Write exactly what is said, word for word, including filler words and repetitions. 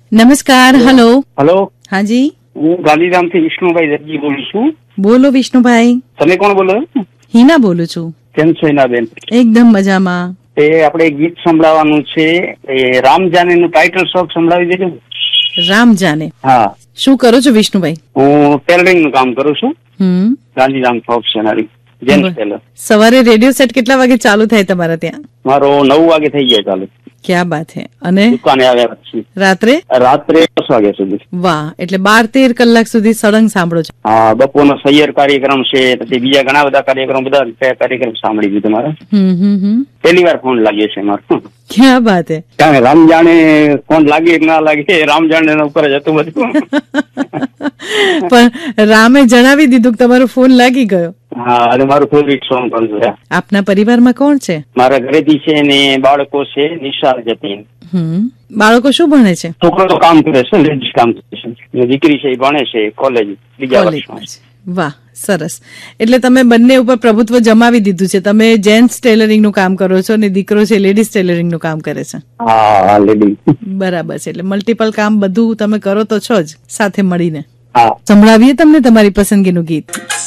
નમસ્કાર. Hello. Hello, હાજી, હું ગાંધીધામથી વિષ્ણુભાઈ દરજી બોલું છું. બોલો વિષ્ણુભાઈ. તમે કોણ બોલો? હિના બોલું છું. કેમ છો હિનાબેન? એકદમ મજામાં. એ આપણે એક ગીત સંભળાવવાનું છે, એ રામ જાને નું ટાઇટલ સોંગ સંભળાવી દેજો. રામ જાને. હા, શું કરો છો વિષ્ણુભાઈ? હું ટેલરિંગ નું કામ કરું છું, હમ ગાંધીધામ પ્રોફેશનરી જેન્ટ્સ ટેલર. સવારે રેડિયો સેટ કેટલા વાગે ચાલુ થાય તમારા ત્યાં? મારો નવ વાગે થઈ જાય ચાલુ, ક્યાં બાત હે. અને દુકાને આવ્યા પછી રાત્રે? રાત્રે દસ વાગ્યા સુધી. વાહ, એટલે બાર તેર કલાક સુધી સળંગ સાંભળો છો. હા, બપોરનો સૈયર કાર્યક્રમ છે, પછી બીજા ઘણા બધા કાર્યક્રમ, બધા કાર્યક્રમ સાંભળી દીધું મારે. હમ હમ હમ પહેલી વાર ફોન લાગ્યો છે મારો. ક્યાં બાત હે. કારણ રામ જાણે ફોન લાગે કે ના લાગે, રામ જાણે એના ઉપર જ હતું બધું. પણ રામે જણાવી દીધું કે તમારો ફોન લાગી ગયો. હા, અને મારું ફેવરિટ સોંગ પણ છે. આપના પરિવારમાં કોણ છે? મારા ઘરેથી છે ને બાળકો છે, નિશાળ જતી. હમ બાળકો શું ભણે છે? છોકરો તો કામ કરે છે, લેડીઝ કામ કરે છે, ને દીકરી છે એ ભણે છે કોલેજ બીજા વર્ષમાં. કોલેજમાં છે. વાહ, સરસ. એટલે તમે બંને ઉપર પ્રભુત્વ જમાવી દીધું છે. તમે જેન્ટ્સ ટેલરિંગ નું કામ કરો છો અને દીકરો છે લેડીઝ ટેલરિંગ નું કામ કરે છે. હા, લેડી. બરાબર છે. એટલે મલ્ટિપલ કામ બધું તમે કરો તો છો જ સાથે મળીને. હા, સંભળાવીએ તમને તમારી પસંદગીનું ગીત.